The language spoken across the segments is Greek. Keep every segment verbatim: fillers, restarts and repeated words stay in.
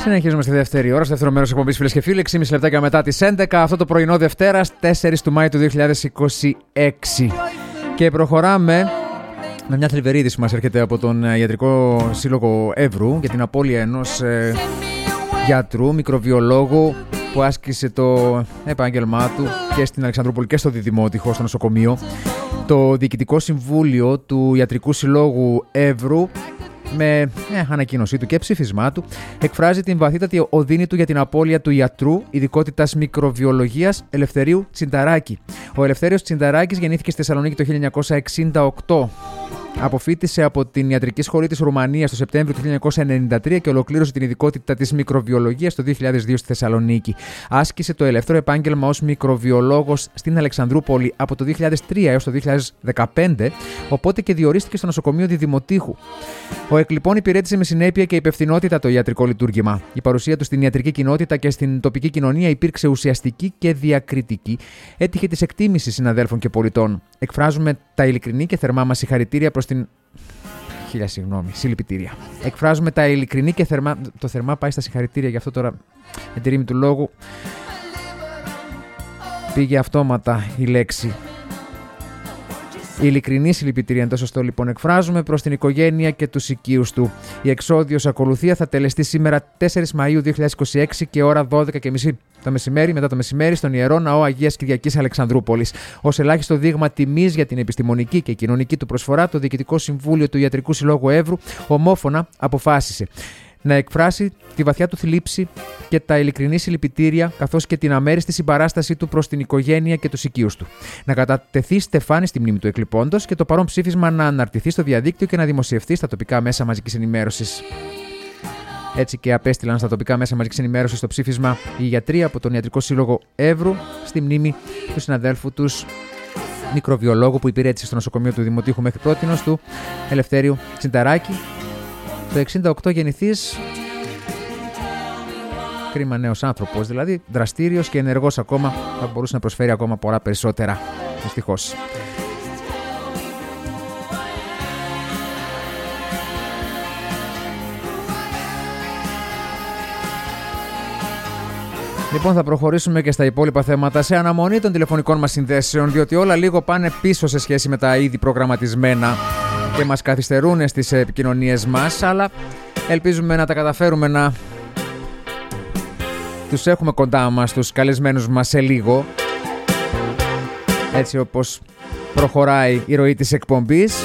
Συνεχίζουμε στη δεύτερη ώρα, στο δεύτερο μέρος της εκπομπής, φίλες και φίλοι, έξι και μισή λεπτάκια μετά τις έντεκα, αυτό το πρωινό Δευτέρας, τέσσερις του Μάη του δύο χιλιάδες είκοσι έξι. Και προχωράμε με μια θλιβερή είδηση που μας έρχεται από τον Ιατρικό Σύλλογο Εύρου για την απώλεια ενός ε, γιατρού, μικροβιολόγου, που άσκησε το επάγγελμά του και στην Αλεξανδρούπολη και στο Διδημότυχο, στο νοσοκομείο. Το Διοικητικό Συμβούλιο του Ιατρικού Συλλόγου Εύρου, με ε, ανακοίνωσή του και ψήφισμά του, εκφράζει την βαθύτατη οδύνη του για την απώλεια του ιατρού ειδικότητας μικροβιολογίας Ελευθερίου Τσινταράκη. Ο Ελευθέριος Τσινταράκης γεννήθηκε στη Θεσσαλονίκη το χίλια εννιακόσια εξήντα οκτώ. Αποφοίτησε από την Ιατρική Σχολή της Ρουμανίας το Σεπτέμβριο του χίλια εννιακόσια ενενήντα τρία και ολοκλήρωσε την ειδικότητα της μικροβιολογίας το δύο χιλιάδες δύο στη Θεσσαλονίκη. Άσκησε το ελεύθερο επάγγελμα ως μικροβιολόγος στην Αλεξανδρούπολη από το δύο χιλιάδες τρία έως το δύο χιλιάδες δεκαπέντε, οπότε και διορίστηκε στο νοσοκομείο Διδημοτύχου. Ο εκ λοιπόν υπηρέτησε με συνέπεια και υπευθυνότητα το ιατρικό λειτουργήμα. Η παρουσία του στην ιατρική κοινότητα και στην τοπική κοινωνία υπήρξε ουσιαστική και διακριτική. Έτυχε της εκτίμησης συναδέλφων και πολιτών. Εκφράζουμε τα ειλικρινή και θερμά μας συγχαρητήρια προς την. Χίλια συγγνώμη, συλληπιτήρια. Εκφράζουμε τα ειλικρινή και θερμά. Το θερμά πάει στα συγχαρητήρια, γι' αυτό τώρα με τη ρήμη του λόγου πήγε αυτόματα η λέξη. Η ειλικρινή συλληπιτήρια είναι το σωστό, λοιπόν. Εκφράζουμε προς την οικογένεια και τους οικείους του. Η εξόδιος ακολουθία θα τελεστεί σήμερα τέσσερις Μαΐου δύο χιλιάδες είκοσι έξι και ώρα δώδεκα και μισή το μεσημέρι, μετά το μεσημέρι, στον Ιερό Ναό Αγίας Κυριακής Αλεξανδρούπολης. Ως ελάχιστο δείγμα τιμής για την επιστημονική και κοινωνική του προσφορά, το Διοικητικό Συμβούλιο του Ιατρικού Συλλόγου Εύρου ομόφωνα αποφάσισε να εκφράσει τη βαθιά του θλίψη και τα ειλικρινή συλληπιτήρια, καθώς και την αμέριστη συμπαράστασή του προς την οικογένεια και τους οικείους του. Να κατατεθεί στεφάνι στη μνήμη του εκλειπώντος και το παρόν ψήφισμα να αναρτηθεί στο διαδίκτυο και να δημοσιευθεί στα τοπικά μέσα μαζικής ενημέρωσης. Έτσι και απέστειλαν στα τοπικά μέσα μαζικής ενημέρωσης το ψήφισμα οι γιατροί από τον Ιατρικό Σύλλογο Εύρου στη μνήμη του συναδέλφου τους μικροβιολόγου που υπηρέτησε στο νοσοκομείο του Δημοτήχου μέχρι πρότινος, του Ελευθέριου Τσινταράκη. Το εξήντα οκτώ γεννηθής, κρίμα νέος άνθρωπος δηλαδή, δραστήριος και ενεργός ακόμα, θα μπορούσε να προσφέρει ακόμα πολλά περισσότερα, δυστυχώς. Λοιπόν, θα προχωρήσουμε και στα υπόλοιπα θέματα σε αναμονή των τηλεφωνικών μας συνδέσεων, διότι όλα λίγο πάνε πίσω σε σχέση με τα ήδη προγραμματισμένα και μας καθυστερούν στις επικοινωνίες μας, αλλά ελπίζουμε να τα καταφέρουμε να τους έχουμε κοντά μας, τους καλεσμένους μας, σε λίγο, έτσι όπως προχωράει η ροή της εκπομπής,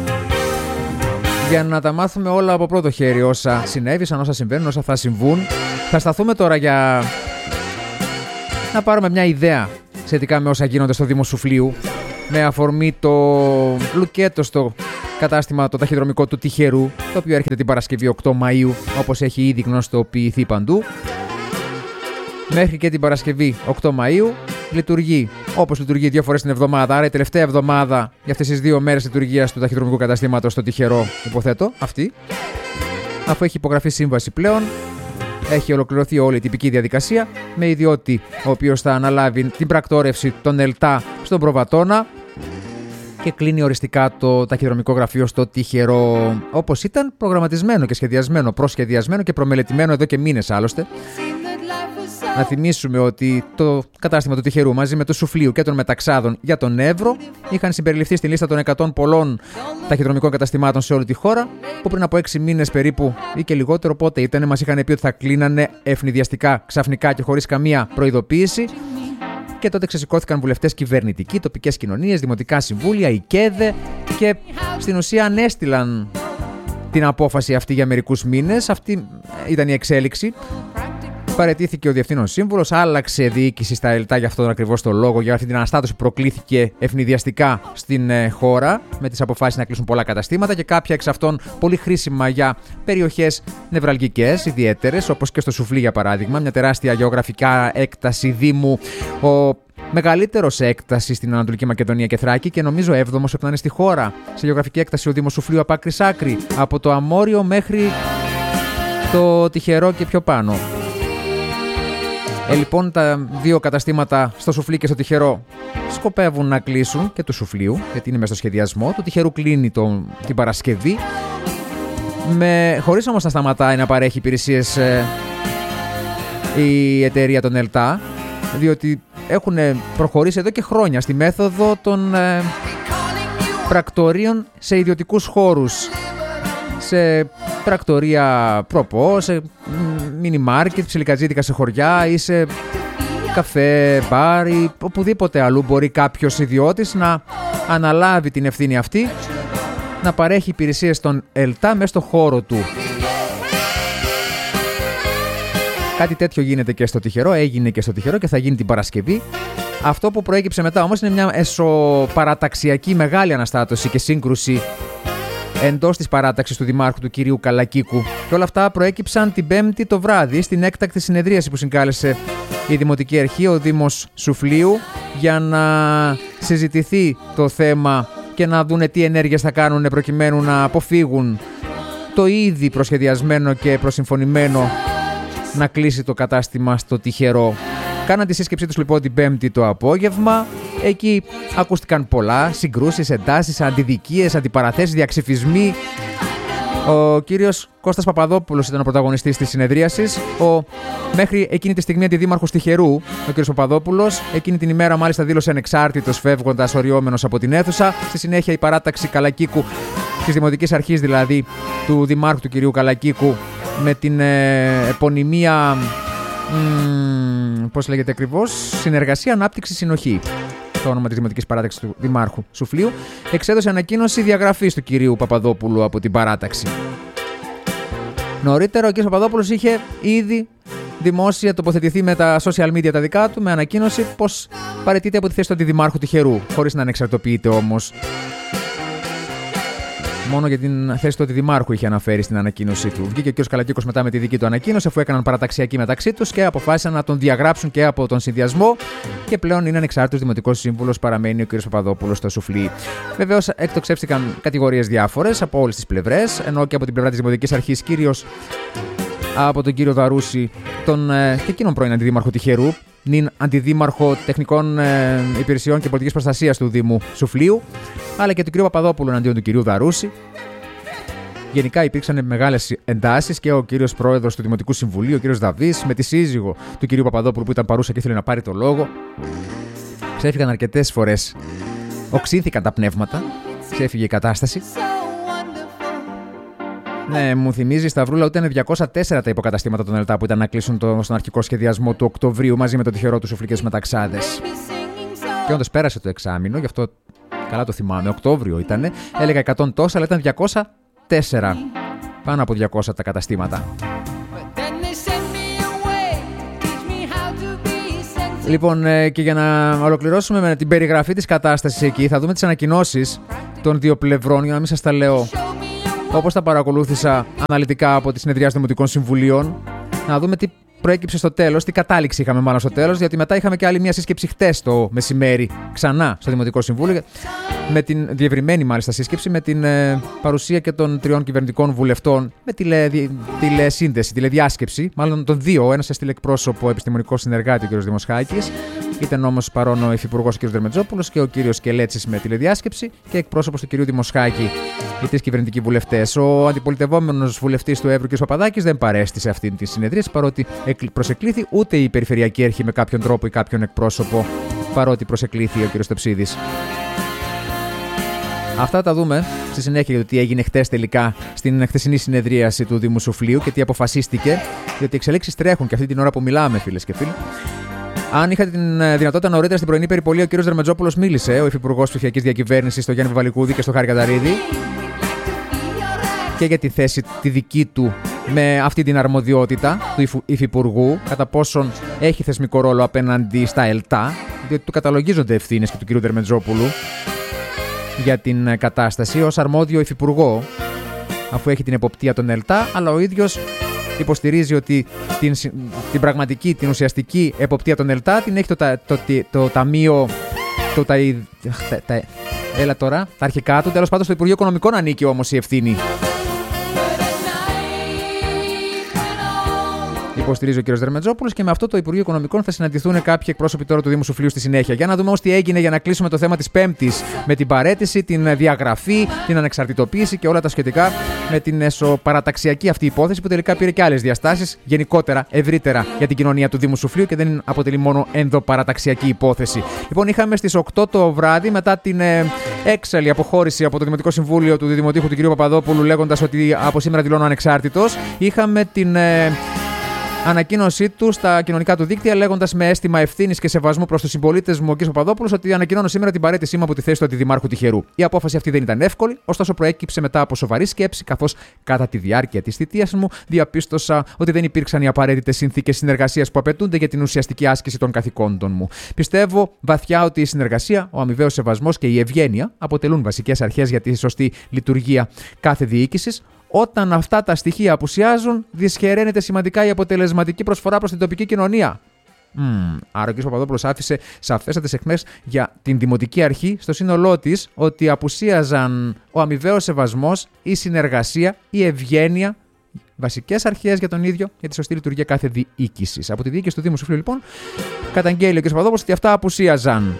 για να τα μάθουμε όλα από πρώτο χέρι, όσα συνέβησαν, όσα συμβαίνουν, όσα θα συμβούν. Θα σταθούμε τώρα για να πάρουμε μια ιδέα σχετικά με όσα γίνονται στο Δήμο Σουφλίου, με αφορμή το λουκέτο στο κατάστημα το ταχυδρομικό του Τυχερού, το οποίο έρχεται την Παρασκευή οκτώ Μαΐου, όπως έχει ήδη γνωστοποιηθεί παντού. Μέχρι και την Παρασκευή οκτώ Μαΐου λειτουργεί όπως λειτουργεί δύο φορές την εβδομάδα, άρα η τελευταία εβδομάδα για αυτές τις δύο μέρες λειτουργίας του ταχυδρομικού καταστήματος στο Τυχερό, υποθέτω, αυτή, αφού έχει υπογραφεί σύμβαση πλέον. Έχει ολοκληρωθεί όλη η τυπική διαδικασία, με ιδιώτη ο οποίος θα αναλάβει την πρακτόρευση των ΕΛΤΑ στον Προβατώνα και κλείνει οριστικά το ταχυδρομικό γραφείο στο Τυχερό, όπως ήταν προγραμματισμένο και σχεδιασμένο, προσχεδιασμένο και προμελετημένο εδώ και μήνες άλλωστε. Να θυμίσουμε ότι το κατάστημα του Τυχερού μαζί με του Σουφλίου και των Μεταξάδων για τον Εύρο είχαν συμπεριληφθεί στην λίστα των εκατό πολλών ταχυδρομικών καταστημάτων σε όλη τη χώρα, που πριν από έξι μήνες περίπου ή και λιγότερο, πότε ήταν, μας είχαν πει ότι θα κλείνανε ευνηδιαστικά, ξαφνικά και χωρίς καμία προειδοποίηση. Και τότε ξεσηκώθηκαν βουλευτές κυβερνητικοί, τοπικές κοινωνίες, δημοτικά συμβούλια, η ΚΕΔΕ, και στην ουσία ανέστηλαν την απόφαση αυτή για μερικούς μήνες. Αυτή ήταν η εξέλιξη. Παραιτήθηκε ο διευθύνων σύμβουλος, άλλαξε διοίκηση στα ΕΛΤΑ για αυτόν ακριβώς τον λόγο, για αυτή την αναστάτωση που προκλήθηκε ευνηδιαστικά στην ε, χώρα, με τις αποφάσεις να κλείσουν πολλά καταστήματα και κάποια εξ αυτών πολύ χρήσιμα για περιοχές νευραλγικές, ιδιαίτερες, όπως και στο Σουφλί για παράδειγμα, μια τεράστια γεωγραφικά έκταση δήμου, ο μεγαλύτερος σε έκταση στην Ανατολική Μακεδονία και Θράκη και νομίζω έβδομος όταν είναι στη χώρα σε γεωγραφική έκταση ο Δήμος Σουφλίου από άκρη σ' άκρη, από το Αμόριο μέχρι το Τυχερό και πιο πάνω. Ε, λοιπόν, τα δύο καταστήματα στο Σουφλί και στο Τυχερό σκοπεύουν να κλείσουν, και του Σουφλίου, γιατί είναι μέσα στο σχεδιασμό. Του Τυχερού κλείνει το, την Παρασκευή, με, χωρίς όμως να σταματάει να παρέχει υπηρεσίες ε, η εταιρεία των ΕΛΤΑ, διότι έχουν προχωρήσει εδώ και χρόνια στη μέθοδο των ε, πρακτορείων σε ιδιωτικούς χώρους, σε πρακτορία προπό, σε μίνι μάρκετ, ψιλικατζίδικα σε χωριά ή σε καφέ, μπαρ ή οπουδήποτε αλλού μπορεί κάποιος ιδιώτης να αναλάβει την ευθύνη αυτή, να παρέχει υπηρεσίες στον ΕΛΤΑ μέσα στο χώρο του. Κάτι τέτοιο γίνεται και στο Τυχερό, έγινε και στο Τυχερό και θα γίνει την Παρασκευή. Αυτό που προέκυψε μετά όμως είναι μια εσωπαραταξιακή μεγάλη αναστάτωση και σύγκρουση εντός της παράταξης του Δημάρχου του κυρίου Καλακίκου. Και όλα αυτά προέκυψαν την Πέμπτη το βράδυ στην έκτακτη συνεδρίαση που συγκάλεσε η Δημοτική Αρχή, ο Δήμος Σουφλίου, για να συζητηθεί το θέμα και να δούνε τι ενέργειες θα κάνουν προκειμένου να αποφύγουν το ήδη προσχεδιασμένο και προσυμφωνημένο να κλείσει το κατάστημα στο Τυχερό. Κάναν τη σύσκεψή τους λοιπόν την Πέμπτη το απόγευμα. Εκεί ακούστηκαν πολλά, συγκρούσεις, εντάσεις, αντιδικίες, αντιπαραθέσεις, διαξυφισμοί. Ο κύριος Κώστας Παπαδόπουλος ήταν ο πρωταγωνιστής της συνεδρίασης. Ο μέχρι εκείνη τη στιγμή αντιδήμαρχος Τυχερού, ο κύριος Παπαδόπουλος, εκείνη την ημέρα μάλιστα δήλωσε ανεξάρτητος, φεύγοντας οριόμενος από την αίθουσα. Στη συνέχεια η παράταξη Καλακίκου, της Δημοτικής Αρχής δηλαδή, του Δημάρχου του κυρίου Καλακίκου, με την ε, επωνυμία, μ, πώς λέγεται ακριβώς, Συνεργασία Ανάπτυξη Συνοχή, το όνομα της Δημοτικής Παράταξης του Δημάρχου Σουφλίου, εξέδωσε ανακοίνωση διαγραφής του κυρίου Παπαδόπουλου από την παράταξη. Νωρίτερα ο κ. Παπαδόπουλος είχε ήδη δημόσια τοποθετηθεί με τα social media τα δικά του, με ανακοίνωση πως παραιτείται από τη θέση του αντιδημάρχου Τυχερού, χωρίς να ανεξαρτοποιείται όμως. Μόνο για την θέση του αντιδημάρχου είχε αναφέρει στην ανακοίνωσή του. Βγήκε ο κ. Καλακίκος μετά με τη δική του ανακοίνωση, αφού έκαναν παραταξιακή μεταξύ τους και αποφάσισαν να τον διαγράψουν και από τον συνδυασμό. Και πλέον είναι ανεξάρτητος δημοτικός σύμβουλος, παραμένει ο κ. Παπαδόπουλος στο Σουφλί. Βεβαίως, εκτοξεύτηκαν κατηγορίες διάφορες από όλες τις πλευρές, ενώ και από την πλευρά της Δημοτικής Αρχής, κυρίως από τον κύριο Δαρούση, τον ε, και εκείνον πρώην αντιδήμαρχο Τυχερού, νυν αντιδήμαρχο τεχνικών ε, υπηρεσιών και πολιτικής προστασίας του Δήμου Σουφλίου, αλλά και του κ. Παπαδόπουλου εναντίον του κ. Δαρούση. Γενικά υπήρξαν μεγάλες εντάσεις και ο κύριος πρόεδρος του Δημοτικού Συμβουλίου, ο κύριος Δαβής, με τη σύζυγο του κ. Παπαδόπουλου που ήταν παρούσα και ήθελε να πάρει το λόγο. Ξέφυγαν αρκετές φορές. Οξύνθηκαν τα πνεύματα. Ξέφυγε η κατάσταση. Ναι, μου θυμίζει Σταυρούλα ότι ήταν διακόσια τέσσερα τα υποκαταστήματα των ΕΛΤΑ που ήταν να κλείσουν το, στον αρχικό σχεδιασμό του Οκτωβρίου μαζί με το Τυχερό του Σουφλί και τους μεταξάδες. Και όντως πέρασε το εξάμηνο, γι' αυτό καλά το θυμάμαι. Οκτώβριο ήταν, έλεγα εκατό τόσα, αλλά ήταν διακόσια τέσσερα. Πάνω από διακόσια τα καταστήματα. Λοιπόν, και για να ολοκληρώσουμε με την περιγραφή της κατάστασης εκεί, θα δούμε τις ανακοινώσεις των δύο πλευρών, για να μην σας τα λέω όπως τα παρακολούθησα αναλυτικά από τις συνεδριάσεις Δημοτικών Συμβουλίων, να δούμε τι προέκυψε στο τέλος, τι κατάληξη είχαμε μάλλον στο τέλος, γιατί μετά είχαμε και άλλη μια σύσκεψη χτες το μεσημέρι, ξανά στο Δημοτικό Συμβούλιο, με την διευρυμένη μάλιστα σύσκεψη, με την ε, παρουσία και των τριών κυβερνητικών βουλευτών, με τηλε, τηλεσύνδεση, τηλεδιάσκεψη, μάλλον των δύο. Ένας έστειλε εκπρόσωπο επιστημονικό συνεργάτη, ο κ. Δημοσχάκης, ήταν όμως παρόν ο Υφυπουργός ο κ. Δερμετζόπουλος και ο κ. Σκελέτσης με τηλεδιάσκεψη και εκπρόσωπος του κ. Δημοσχάκη, οι τρεις κυβερνητικοί βουλευτές. Ο αντιπολιτευόμενος βουλευτής του Εύρου κ. Παπαδάκης δεν παρέστησε αυτή τη συνεδρίαση, παρότι προσεκλήθη, ούτε η Περιφερειακή Αρχή με κάποιον τρόπο ή κάποιον εκπρόσωπο, παρότι προσεκλήθη ο κ. Στοψίδης. Αυτά τα δούμε στη συνέχεια για το τι έγινε χτες τελικά στην χθεσινή συνεδρίαση του Δήμου Σουφλίου και τι αποφασίστηκε, διότι οι εξελίξεις τρέχουν και αυτή την ώρα που μιλάμε, φίλες και φίλοι. Αν είχατε την δυνατότητα νωρίτερα στην πρωινή περιπολία, ο κ. Δερμετζόπουλος μίλησε, ο Υφυπουργός Ψηφιακής Διακυβέρνησης, στο Γιάννη Βαλικούδη και στο Χάρη Καταρίδη, και για τη θέση τη δική του με αυτή την αρμοδιότητα του Υφυπουργού, κατά πόσον έχει θεσμικό ρόλο απέναντι στα ΕΛΤΑ, διότι του καταλογίζονται ευθύνες και του κ. Δερμετζόπουλου για την κατάσταση ως αρμόδιο υφυπουργό, αφού έχει την εποπτεία των ΕΛΤΑ, αλλά ο ίδιος υποστηρίζει ότι την, την πραγματική, την ουσιαστική εποπτεία των ΕΛΤΑ την έχει το, το, το, το, το Ταμείο, το, τα, τα, τα, έλα τώρα, τα αρχικά του, τέλος πάντων στο Υπουργείο Οικονομικών ανήκει όμως η ευθύνη. υποστηρίζει ο κ. Δερμετζόπουλος, και με αυτό το Υπουργείο Οικονομικών θα συναντηθούν κάποιοι εκπρόσωποι τώρα του Δήμου Σουφλίου στη συνέχεια. Για να δούμε όμως τι έγινε για να κλείσουμε το θέμα της Πέμπτης με την παραίτηση, την διαγραφή, την ανεξαρτητοποίηση και όλα τα σχετικά με την εσωπαραταξιακή αυτή υπόθεση που τελικά πήρε και άλλες διαστάσεις γενικότερα, ευρύτερα για την κοινωνία του Δήμου Σουφλίου και δεν αποτελεί μόνο ενδοπαραταξιακή υπόθεση. Λοιπόν, είχαμε στις οκτώ το βράδυ, μετά την ε, έξαλλη αποχώρηση από το Δημοτικό Συμβούλιο του Δημοτήχου του κ. Παπαδόπουλου, λέγοντας ότι από σήμερα δηλώνω ανεξάρτητος, είχαμε την ε, ανακοίνωσή του στα κοινωνικά του δίκτυα, λέγοντας με αίσθημα ευθύνης και σεβασμού προς τους συμπολίτες μου ο κ. Παπαδόπουλος ότι ανακοινώνω σήμερα την παραίτησή μου από τη θέση του Αντιδημάρχου Τιχερού. Η απόφαση αυτή δεν ήταν εύκολη, ωστόσο προέκυψε μετά από σοβαρή σκέψη, καθώς κατά τη διάρκεια της θητείας μου διαπίστωσα ότι δεν υπήρξαν οι απαραίτητες συνθήκες συνεργασίας που απαιτούνται για την ουσιαστική άσκηση των καθηκόντων μου. Πιστεύω βαθιά ότι η συνεργασία, ο αμοιβαίος σεβασμός και η ευγένεια αποτελούν βασικές αρχές για τη σωστή λειτουργία κάθε διοίκησης. Όταν αυτά τα στοιχεία απουσιάζουν, δυσχεραίνεται σημαντικά η αποτελεσματική προσφορά προς την τοπική κοινωνία. Mm. Άρα ο κ. Παπαδόπουλος άφησε σαφέστατες αιχμές για την Δημοτική Αρχή στο σύνολό της ότι απουσίαζαν ο αμοιβαίος σεβασμός, η συνεργασία, η ευγένεια, βασικές αρχές για τον ίδιο για τη σωστή λειτουργία κάθε διοίκησης. Από τη διοίκηση του Δήμου Σουφλίου, λοιπόν, καταγγέλει ο κ. Παπαδόπουλος ότι αυτά απουσίαζαν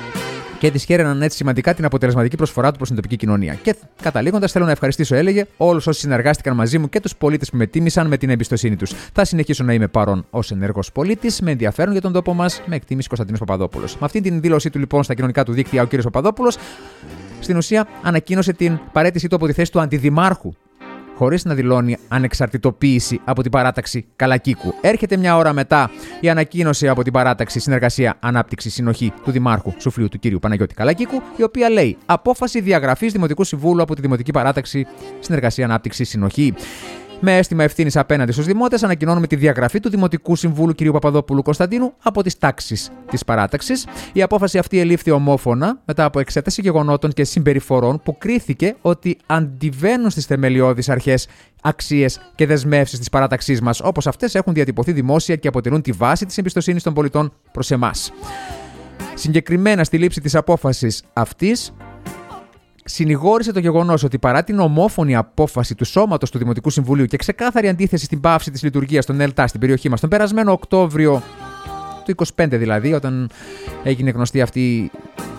και δυσχέραιναν έτσι σημαντικά την αποτελεσματική προσφορά του προς την τοπική κοινωνία. Και καταλήγοντας, θέλω να ευχαριστήσω, έλεγε, όλους όσοι συνεργάστηκαν μαζί μου και τους πολίτες που με τίμησαν με την εμπιστοσύνη τους. Θα συνεχίσω να είμαι παρόν ως ενεργός πολίτης, με ενδιαφέρον για τον τόπο μας, με εκτίμηση Κωνσταντίνος Παπαδόπουλος. Με αυτή την δήλωσή του, λοιπόν, στα κοινωνικά του δίκτυα, ο κ. Παπαδόπουλος στην ουσία ανακοίνωσε την παραίτησή του από τη θέση του Αντιδημάρχου, χωρίς να δηλώνει ανεξαρτητοποίηση από την παράταξη Καλακίκου. Έρχεται μια ώρα μετά η ανακοίνωση από την παράταξη Συνεργασία, Ανάπτυξη, Συνοχή του Δημάρχου Σουφλίου του κ. Παναγιώτη Καλακίκου, η οποία λέει απόφαση διαγραφής Δημοτικού Συμβούλου από τη Δημοτική Παράταξη Συνεργασία, Ανάπτυξη, Συνοχή. Με αίσθημα ευθύνης απέναντι στους δημότες, ανακοινώνουμε τη διαγραφή του Δημοτικού Συμβούλου κ. Παπαδόπουλου Κωνσταντίνου από τις τάξεις της παράταξης. Η απόφαση αυτή ελήφθη ομόφωνα μετά από εξέταση γεγονότων και συμπεριφορών που κρίθηκε ότι αντιβαίνουν στις θεμελιώδεις αρχές, αξίες και δεσμεύσεις της παράταξής μας, όπως αυτές έχουν διατυπωθεί δημόσια και αποτελούν τη βάση της εμπιστοσύνης των πολιτών προς εμάς. Συγκεκριμένα, στη λήψη της απόφασης αυτής, συνηγόρησε το γεγονός ότι παρά την ομόφωνη απόφαση του Σώματος του Δημοτικού Συμβουλίου και ξεκάθαρη αντίθεση στην πάυση της λειτουργίας των ΕΛΤΑ στην περιοχή μας τον περασμένο Οκτώβριο του είκοσι πέντε, δηλαδή, όταν έγινε γνωστή αυτή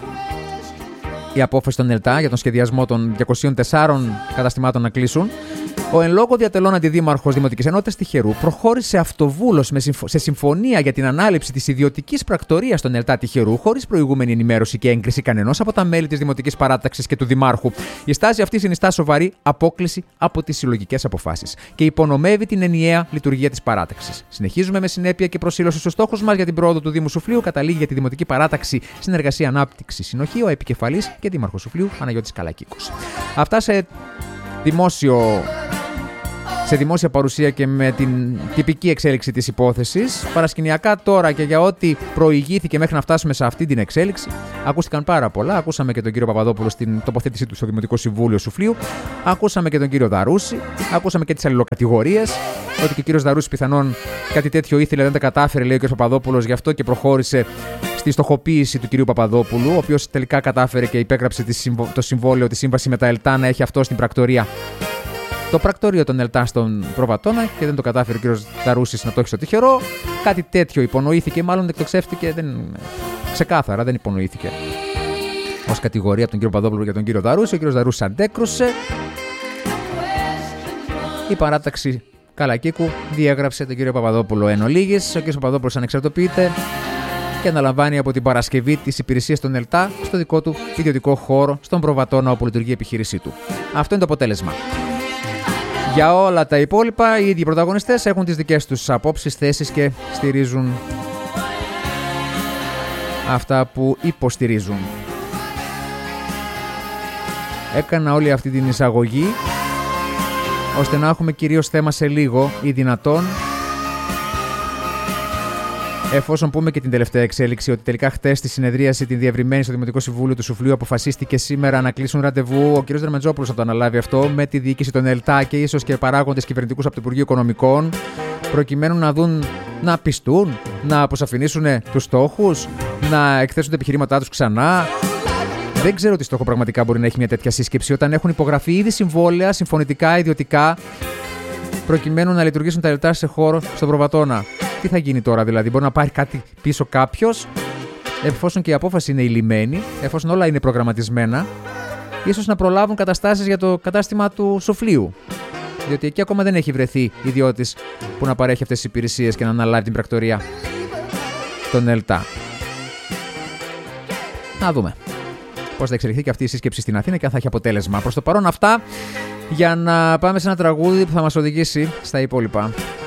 η απόφαση των ΕΛΤΑ για τον σχεδιασμό των διακοσίων τεσσάρων καταστημάτων να κλείσουν, ο εν λόγω διατελών αντιδήμαρχος Δημοτικής Ενότητας Τιχερού προχώρησε αυτοβούλος σε συμφωνία για την ανάληψη της ιδιωτικής πρακτορίας των ΕΛΤΑ Τιχερού, χωρίς προηγούμενη ενημέρωση και έγκριση κανενός από τα μέλη της Δημοτικής Παράταξης και του Δημάρχου. Η στάση αυτή συνιστά σοβαρή απόκλιση από τις συλλογικές αποφάσεις και υπονομεύει την ενιαία λειτουργία της παράταξης. Συνεχίζουμε με συνέπεια και προσήλωση στους στόχους μας για την πρόοδο του Δήμου Σουφλίου. Καταλήγει για τη Δημοτική Παράταξη Συνεργασία, Ανάπτυξη, Συνοχή ο επικεφαλής και δήμαρχος Σουφλίου Παναγιώτης Καλακίκος. Αυτά σε δημόσιο. Σε δημόσια παρουσία και με την τυπική εξέλιξη της υπόθεσης. Παρασκηνιακά τώρα, και για ό,τι προηγήθηκε μέχρι να φτάσουμε σε αυτή την εξέλιξη, ακούστηκαν πάρα πολλά. Ακούσαμε και τον κύριο Παπαδόπουλο στην τοποθέτησή του στο Δημοτικό Συμβούλιο Σουφλίου. Ακούσαμε και τον κύριο Δαρούση. Ακούσαμε και τις αλληλοκατηγορίες. Ότι και ο κύριος Δαρούση πιθανόν κάτι τέτοιο ήθελε, δεν τα κατάφερε, λέει ο κύριος Παπαδόπουλος, γι' αυτό και προχώρησε στη στοχοποίηση του κυρίου Παπαδόπουλου, ο οποίος τελικά κατάφερε και υπέγραψε το συμβόλαιο, τη σύμβαση με τα ΕΛΤΑ, να έχει αυτό στην πρακτορία το πρακτορείο των ΕΛΤΑ στον Προβατώνα, και δεν το κατάφερε ο κύριος Δαρούσης να το έχει στο Τιχερό. Κάτι τέτοιο υπονοήθηκε, μάλλον εκτοξεύτηκε, δεν... ξεκάθαρα δεν υπονοήθηκε ως κατηγορία από τον κύριο Παπαδόπουλο για τον κύριο Δαρούση. Ο κύριος Δαρούσης αντέκρουσε. Η παράταξη Καλακίκου διέγραψε τον κύριο Παπαδόπουλο εν ολίγης. Ο κύριος Παπαδόπουλος ανεξαρτοποιείται και αναλαμβάνει από την Παρασκευή τις υπηρεσίες των ΕΛΤΑ στο δικό του ιδιωτικό χώρο, στον Προβατώνα, όπου λειτουργεί η επιχείρησή του. Αυτό είναι το αποτέλεσμα. Για όλα τα υπόλοιπα, οι ίδιοι πρωταγωνιστές έχουν τις δικές τους απόψεις, θέσεις και στηρίζουν αυτά που υποστηρίζουν. Έκανα όλη αυτή την εισαγωγή ώστε να έχουμε κυρίως θέμα σε λίγο ή δυνατόν, εφόσον πούμε και την τελευταία εξέλιξη, ότι τελικά χτες στη συνεδρίαση την διευρυμένη στο Δημοτικό Συμβούλιο του Σουφλίου αποφασίστηκε σήμερα να κλείσουν ραντεβού. Ο κ. Δερμετζόπουλος θα το αναλάβει αυτό με τη διοίκηση των ΕΛΤΑ και ίσως και παράγοντες κυβερνητικούς από το Υπουργείο Οικονομικών, προκειμένου να δουν, να πιστούν, να αποσαφηνίσουν τους στόχους, να εκθέσουν τα επιχειρήματά τους ξανά. Δεν ξέρω τι στόχο πραγματικά μπορεί να έχει μια τέτοια σύσκεψη όταν έχουν υπογραφεί ήδη συμβόλαια συμφωνητικά, ιδιωτικά, προκειμένου να λειτουργήσουν τα ΕΛΤΑ σε χώρο στον Προβατώνα. Τι θα γίνει τώρα δηλαδή, μπορεί να πάρει κάτι πίσω κάποιος, εφόσον και η απόφαση είναι ηλυμένη, εφόσον όλα είναι προγραμματισμένα, ίσως να προλάβουν καταστάσεις για το κατάστημα του Σοφλίου. Διότι εκεί ακόμα δεν έχει βρεθεί ιδιώτης που να παρέχει αυτές τις υπηρεσίες και να αναλάβει την πρακτορία των ΕΛΤΑ. Να δούμε πώς θα εξελιχθεί και αυτή η σύσκεψη στην Αθήνα και αν θα έχει αποτέλεσμα. Προς το παρόν αυτά, για να πάμε σε ένα τραγούδι που θα μας οδηγήσει στα υπόλοιπα.